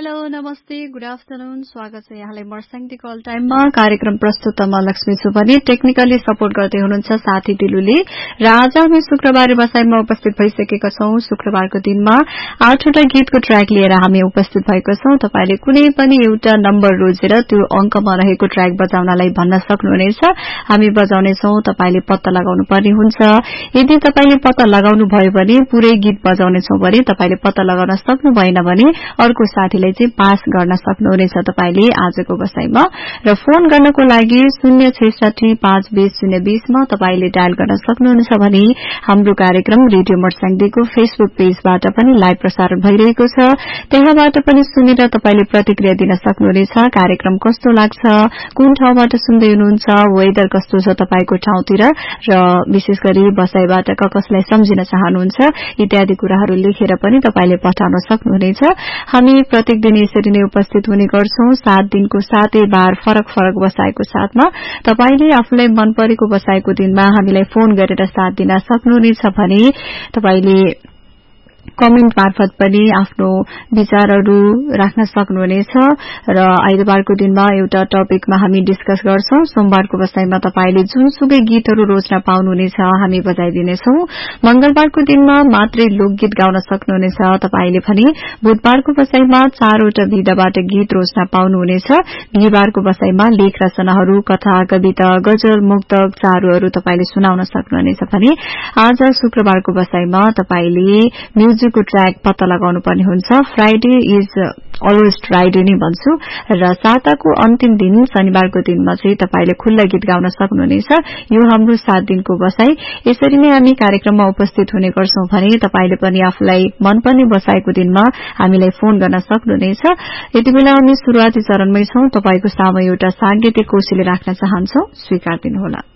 Hello नमस्ते good afternoon स्वागत छ यहाँलाई मर्स्याङदी कल टाइममा कार्यक्रम प्रस्तुत म लक्ष्मी छु भने टेक्निकली सपोर्ट गर्दै हुनुहुन्छ साथी दिलुले र आज हामी शुक्रबार बसाइमा उपस्थित भइसकेका छौं। शुक्रबारको दिनमा 8 वटा गीतको ट्र्याक लिएर हामी उपस्थित भएका छौं। तपाईले कुनै पनि एउटा नम्बर रोजेर त्यो अंकमा रहेको ट्र्याक बजाउनलाई भन्न सक्नुहुनेछ। हामी बजाउने छौं, तपाईले पत्ता लगाउनु पर्ने हुन्छ। यदि तपाईले पत्ता लगाउनु भयो भने पुरै गीत बजाउने छौं भने तपाईले पत्ता लगाउन सक्नु भएन भने अर्को साथीलाई चाहिँ पास गर्न सक्नुहुनेछ तपाईले आजको बसाइमा। र फोन गर्नको लागि 066552020 मा तपाईले डायल गर्न सक्नुहुनेछ भने हाम्रो कार्यक्रम रेडियो मर्स्याङदीको फेसबुक पेजबाट पनि लाइभ प्रसारण भइरहेको छ। त्यहाँबाट पनि सुनेर तपाईले प्रतिक्रिया दिन सक्नुहुनेछ। कार्यक्रम कस्तो लाग्छ, कुन ठाउँबाट सुन्दै हुनुहुन्छ, वेदर कस्तो छ तपाईको ठाउँतिर र विशेष गरी बसाइबाट कसलाई सम्झिन चाहनुहुन्छ इत्यादि कुराहरू लेखेर पनि तपाईले पठाउन सक्नुहुनेछ। हामी प्रत्येक दिन यसरी नै उपस्थित हुने गर्छौं। 7 दिनको 7 बार फरक फरक बसाएको साथमा तपाईले आफूलाई मन परेको बसाएको दिनमा हामीलाई फोन गरेर साथ दिन सक्नुहुनेछ भने तपाईले कमेन्ट मार्फत पनि आफ्नो विचारहरू राख्न सक्नुहुनेछ। र आइतबारको दिनमा एउटा टपिकमा हामी डिस्कस गर्छौं। सोमबारको बसाइमा तपाईले जुनसुकै गीतहरू रोज्न पाउनुहुनेछ, हामी बजाइदिनेछौं। मंगलबारको दिनमा मात्रै लोकगीत गाउन सक्नुहुनेछ तपाईले भने। बुधबारको बसाइमा 4 वटा विधाबाट गीत रोज्न पाउनुहुनेछ। बिहीबारको बसाइमा लेख रचनाहरू, कथा, कविता, गजल, मुक्तक, चारुहरू तपाईले सुनाउन सक्नुहुनेछ भने। आज शुक्रबारको बसाइमा तपाईले म्युजिकको ट्र्याक पत्ता लगाउनु पर्ने हुन्छ। फ्राइडे इज अलवेज फ्राइडे नै भन्छु। र साताको अन्तिम दिन शनिबारको दिनमा चाहिँ तपाईले खुल्ला गीत गाउन सक्नुहुनेछ। यो हाम्रो 7 दिनको बसाई। यसरी नै हामी कार्यक्रममा उपस्थित हुने गर्छौं भने तपाईले पनि आफूलाई मनपर्ने बसाएको दिनमा हामीलाई फोन गर्न सक्नुहुनेछ। यति बेला हामी सुरुवाती चरणमै छौं। तपाईको सामु एउटा सांगीतिक कोसेली राख्न चाहन्छौं, स्वीकार दिनुहोला।